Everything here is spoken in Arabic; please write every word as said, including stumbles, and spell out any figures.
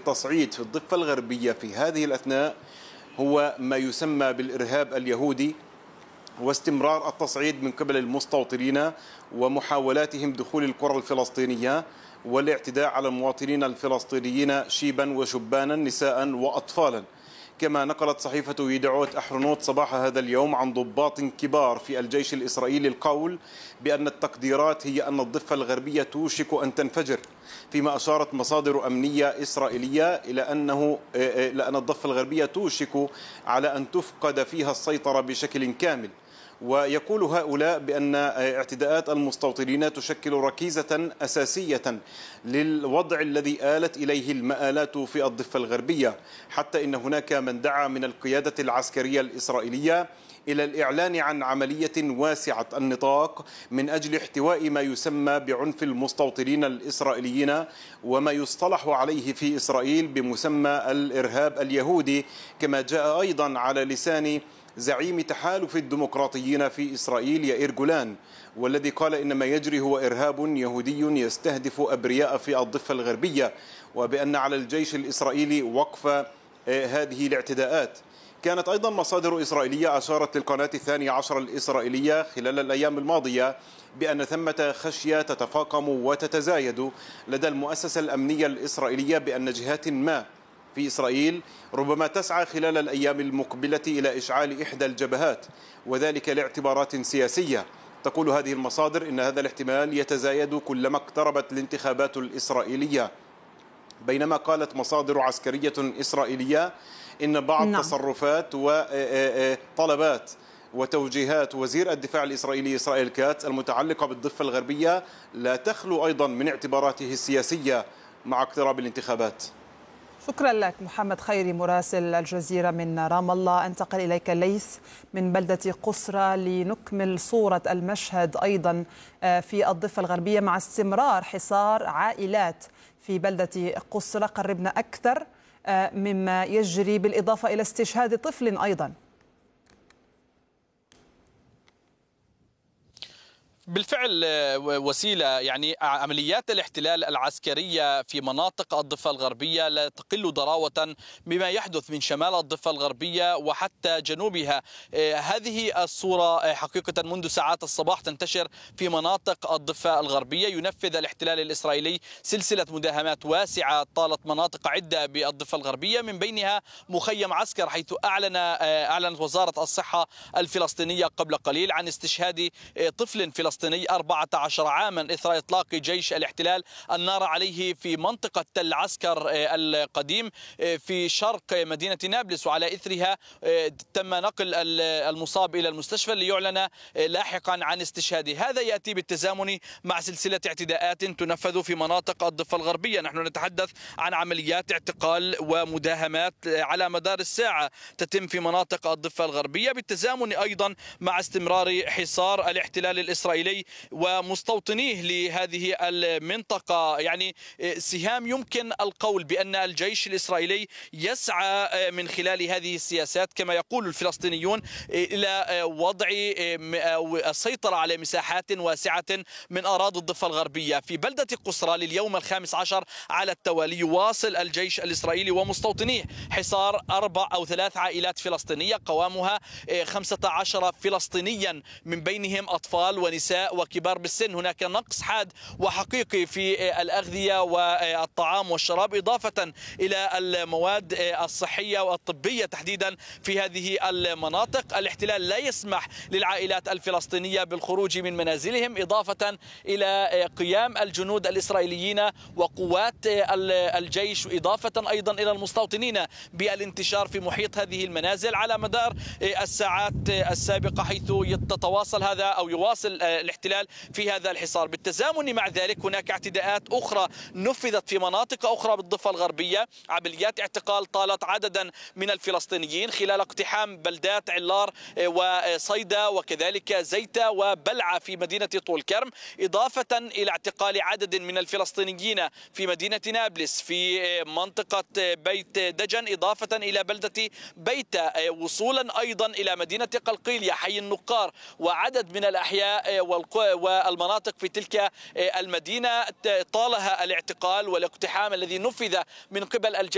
التصعيد في الضفة الغربية في هذه الأثناء هو ما يسمى بالإرهاب اليهودي، واستمرار التصعيد من قبل المستوطنين ومحاولاتهم دخول القرى الفلسطينية والاعتداء على المواطنين الفلسطينيين شيبا وشبانا نساء وأطفالا. كما نقلت صحيفة يدعوت أحرنوت صباح هذا اليوم عن ضباط كبار في الجيش الإسرائيلي القول بأن التقديرات هي أن الضفة الغربية توشك أن تنفجر، فيما أشارت مصادر أمنية إسرائيلية إلى أنه لأن الضفة الغربية توشك على أن تفقد فيها السيطرة بشكل كامل. ويقول هؤلاء بأن اعتداءات المستوطنين تشكل ركيزة أساسية للوضع الذي آلت إليه المآلات في الضفة الغربية، حتى إن هناك من دعا من القيادة العسكرية الإسرائيلية إلى الإعلان عن عملية واسعة النطاق من أجل احتواء ما يسمى بعنف المستوطنين الإسرائيليين وما يصطلح عليه في إسرائيل بمسمى الإرهاب اليهودي، كما جاء أيضا على لسان زعيم تحالف الديمقراطيين في إسرائيل يائير جولان، والذي قال إن ما يجري هو إرهاب يهودي يستهدف أبرياء في الضفة الغربية، وبأن على الجيش الإسرائيلي وقف هذه الاعتداءات. كانت أيضا مصادر إسرائيلية أشارت للقناة الثانية عشر الإسرائيلية خلال الأيام الماضية بأن ثمة خشية تتفاقم وتتزايد لدى المؤسسة الأمنية الإسرائيلية بأن جهات ما في إسرائيل ربما تسعى خلال الأيام المقبلة إلى إشعال إحدى الجبهات، وذلك لاعتبارات سياسية. تقول هذه المصادر إن هذا الاحتمال يتزايد كلما اقتربت الانتخابات الإسرائيلية، بينما قالت مصادر عسكرية إسرائيلية إن بعض نعم. تصرفات وطلبات وتوجيهات وزير الدفاع الإسرائيلي إسرائيل كاتس المتعلقة بالضفة الغربية لا تخلو أيضا من اعتباراته السياسية مع اقتراب الانتخابات. شكرا لك محمد خيري مراسل الجزيرة من رام الله. انتقل إليك ليث من بلدة قصرى لنكمل صورة المشهد أيضا في الضفة الغربية مع استمرار حصار عائلات في بلدة قصرى. قربنا أكثر مما يجري بالإضافة إلى استشهاد طفل أيضا. بالفعل وسيلة، يعني عمليات الاحتلال العسكرية في مناطق الضفة الغربية لا تقل ضراوة بما يحدث من شمال الضفة الغربية وحتى جنوبها. هذه الصورة حقيقة منذ ساعات الصباح تنتشر في مناطق الضفة الغربية. ينفذ الاحتلال الإسرائيلي سلسلة مداهمات واسعة طالت مناطق عدة بالضفة الغربية، من بينها مخيم عسكر، حيث أعلن أعلنت وزارة الصحة الفلسطينية قبل قليل عن استشهاد طفل فلسطيني أربعة عشر عاما إثر إطلاق جيش الاحتلال النار عليه في منطقة تل عسكر القديم في شرق مدينة نابلس، وعلى إثرها تم نقل المصاب إلى المستشفى ليعلن لاحقا عن استشهاده. هذا يأتي بالتزامن مع سلسلة اعتداءات تنفذ في مناطق الضفة الغربية. نحن نتحدث عن عمليات اعتقال ومداهمات على مدار الساعة تتم في مناطق الضفة الغربية، بالتزامن أيضا مع استمرار حصار الاحتلال الإسرائيلي ومستوطنيه لهذه المنطقة. يعني سهام يمكن القول بأن الجيش الإسرائيلي يسعى من خلال هذه السياسات كما يقول الفلسطينيون إلى وضع السيطرة على مساحات واسعة من أراضي الضفة الغربية. في بلدة قصرى لليوم الخامس عشر على التوالي يواصل الجيش الإسرائيلي ومستوطنيه حصار أربع أو ثلاث عائلات فلسطينية قوامها خمسة عشر فلسطينيا، من بينهم أطفال ونساء وكبار بالسن. هناك نقص حاد وحقيقي في الأغذية والطعام والشراب، إضافة إلى المواد الصحية والطبية تحديدا في هذه المناطق. الاحتلال لا يسمح للعائلات الفلسطينية بالخروج من منازلهم، إضافة إلى قيام الجنود الإسرائيليين وقوات الجيش، إضافة أيضا إلى المستوطنين بالانتشار في محيط هذه المنازل على مدار الساعات السابقة، حيث تتواصل هذا أو يواصل الاحتلال في هذا الحصار. بالتزامن مع ذلك هناك اعتداءات أخرى نفذت في مناطق أخرى بالضفة الغربية، عمليات اعتقال طالت عددا من الفلسطينيين خلال اقتحام بلدات علار وصيدا وكذلك زيتة وبلعة في مدينة طول كرم، إضافة إلى اعتقال عدد من الفلسطينيين في مدينة نابلس في منطقة بيت دجن، إضافة إلى بلدة بيتة، وصولا أيضا إلى مدينة قلقيلية حي النقار وعدد من الأحياء والمناطق في تلك المدينة طالها الاعتقال والاقتحام الذي نفذ من قبل الجيش